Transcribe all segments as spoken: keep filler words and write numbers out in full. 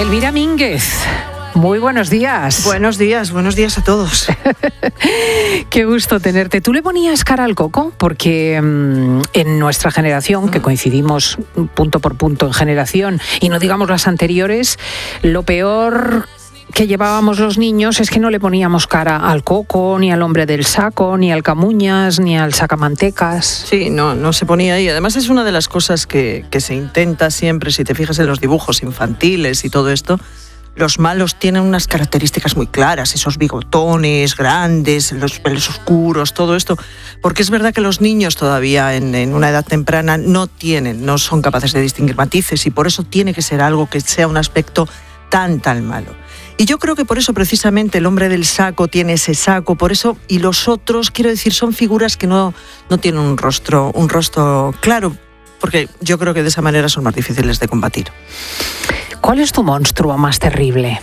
Elvira Mínguez, muy buenos días. Buenos días, buenos días a todos. Qué gusto tenerte. ¿Tú le ponías cara al coco? Porque mmm, en nuestra generación, que coincidimos punto por punto en generación, y no digamos las anteriores, lo peor que llevábamos los niños es que no le poníamos cara al coco, ni al hombre del saco, ni al camuñas, ni al sacamantecas. Sí, no, no se ponía ahí. Además es una de las cosas que, que se intenta siempre, si te fijas en los dibujos infantiles y todo esto, los malos tienen unas características muy claras, esos bigotones grandes, los pelos oscuros, todo esto, porque es verdad que los niños todavía en, en una edad temprana no tienen, no son capaces de distinguir matices, y por eso tiene que ser algo que sea un aspecto tan, tan malo. Y yo creo que por eso precisamente el hombre del saco tiene ese saco, por eso, y los otros, quiero decir, son figuras que no, no tienen un rostro, un rostro claro, porque yo creo que de esa manera son más difíciles de combatir. ¿Cuál es tu monstruo más terrible?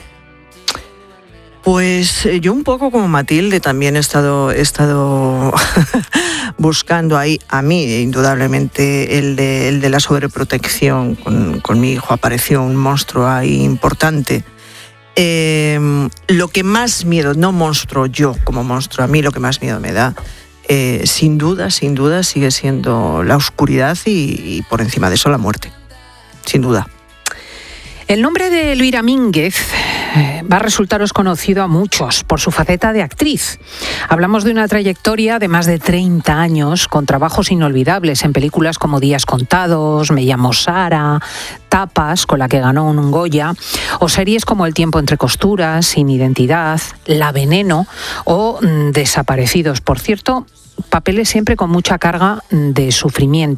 Pues yo un poco como Matilde también he estado, he estado buscando ahí, a mí indudablemente el de, el de la sobreprotección. Con, con mi hijo apareció un monstruo ahí importante. Eh, lo que más miedo, no monstruo yo como monstruo, a mí lo que más miedo me da, eh, sin duda, sin duda sigue siendo la oscuridad y, y por encima de eso la muerte, sin duda. El nombre de Elvira Mínguez va a resultaros conocido a muchos por su faceta de actriz. Hablamos de una trayectoria de más de treinta años con trabajos inolvidables en películas como Días contados, Me llamo Sara, Tapas, con la que ganó un Goya, o series como El tiempo entre costuras, Sin identidad, La veneno o Desaparecidos. Por cierto, papeles siempre con mucha carga de sufrimiento.